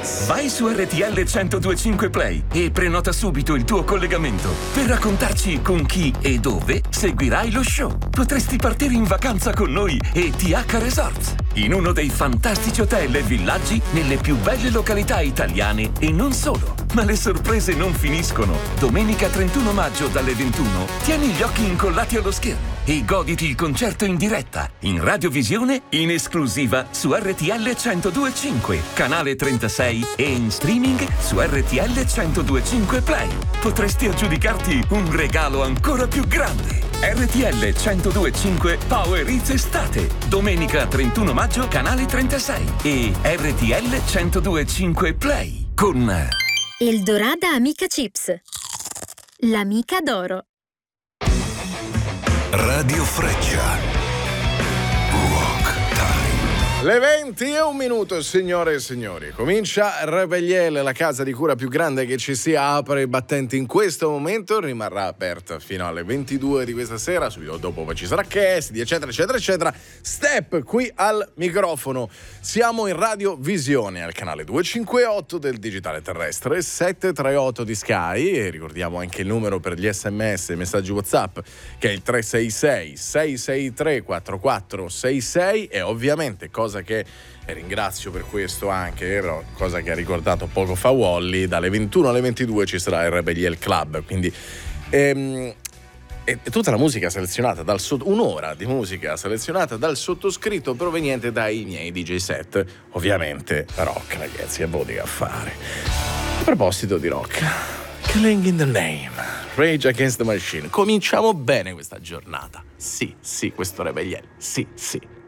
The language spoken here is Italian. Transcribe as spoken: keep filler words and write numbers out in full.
Vai su R T L centodue e cinque Play e prenota subito il tuo collegamento per raccontarci con chi e dove seguirai lo show. Potresti partire in vacanza con noi e T H Resorts, in uno dei fantastici hotel e villaggi nelle più belle località italiane e non solo. Ma le sorprese non finiscono. Domenica trentuno maggio dalle ventuno tieni gli occhi incollati allo schermo e goditi il concerto in diretta, in radiovisione, in esclusiva su R T L centodue e cinque, canale trentasei e in streaming su R T L centodue e cinque Play. Potresti aggiudicarti un regalo ancora più grande. R T L centodue e cinque Power Hits Estate, domenica trentuno maggio, canale trentasei e R T L centodue e cinque Play con Eldorada Amica Chips, l'amica d'oro. Radio Freccia. Le venti e un minuto, signore e signori. Comincia Rebelliele, la casa di cura più grande che ci sia, apre i battenti in questo momento, rimarrà aperta fino alle ventidue di questa sera, subito dopo poi ci sarà Cassidy, eccetera, eccetera, eccetera. Step qui al microfono. Siamo in Radio Visione, al canale duecentocinquantotto del digitale terrestre, settecentotrentotto di Sky, e ricordiamo anche il numero per gli sms e messaggi WhatsApp, che è il tre sei sei sei sei tre quattro quattro sei sei, e ovviamente cosa che, e ringrazio per questo anche, però, cosa che ha ricordato poco fa Wally, dalle ventuno alle ventidue ci sarà il Rebelliel Club, quindi ehm, e, e tutta la musica selezionata dal sotto, un'ora di musica selezionata dal sottoscritto proveniente dai miei D J set, ovviamente rock, ragazzi, è body a fare. A proposito di rock, Killing in the Name, Rage Against the Machine, cominciamo bene questa giornata, sì, sì, questo Rebelliel, sì, sì.